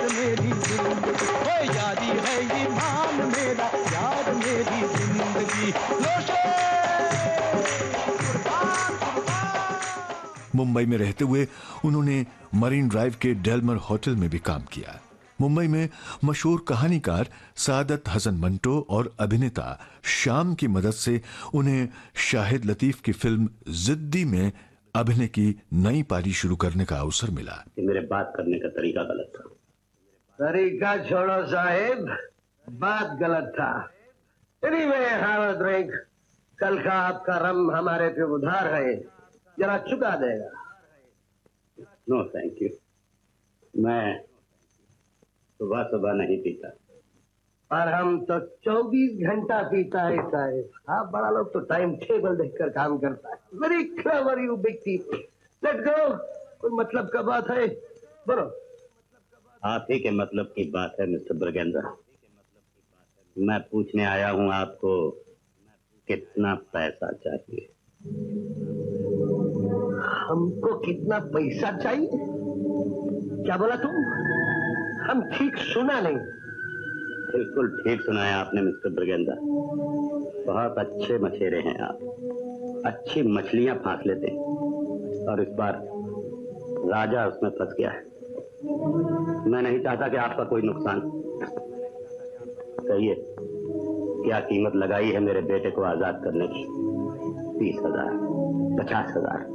यार मेरी जिंदगी, ओ यारी है ईमान मेरा, यार मेरी जिंदगी। मुंबई में रहते हुए उन्होंने मरीन ड्राइव के डेलमर होटल में भी काम किया। मुंबई में मशहूर कहानीकार सादत हसन मंटो और अभिनेता श्याम की मदद से उन्हें शाहिद लतीफ की फिल्म जिद्दी में अभिनय की नई पारी शुरू करने का अवसर मिला। मेरे बात करने का तरीका गलत था। तरीका छोड़ो साहिब, बात गलत था। Anyway, have a drink. कल का आपका रम हमारे पे उधार है, जरा चुका देगा। नो थैंक यू, मैं सुबह सुबह नहीं पीता। और हम तो 24 घंटा पीता है साहिब। आप बड़ा लोग तो टाइम टेबल देखकर काम करता है। Very clever you big people. Let go. कोई मतलब का बात है, बोलो। आप ही के मतलब की बात है मिस्टर ब्रगेंद्र। मैं पूछने आया हूं आपको कितना पैसा चाहिए। हमको कितना पैसा चाहिए? क्या बोला तुम? हम ठीक सुना नहीं। बिल्कुल ठीक सुनाया आपने मिस्टर ब्रगेंद्र। बहुत अच्छे मछेरे हैं आप, अच्छी मछलियां फांस लेते हैं, और इस बार राजा उसमें फंस गया है। मैं नहीं चाहता कि आपका कोई नुकसान। कहिए क्या कीमत लगाई है मेरे बेटे को आजाद करने की? 30,000, 50,000?